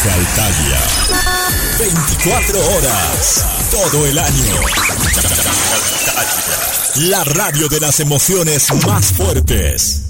Italia. 24 horas, todo el año. La radio de las emociones más fuertes.